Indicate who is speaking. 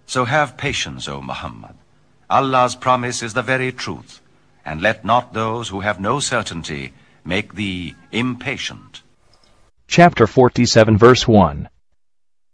Speaker 1: So have patience, O Muhammad. Allah's promise is the very truth, and let not those who have no certainty make thee impatient.
Speaker 2: Chapter 47, verse 1.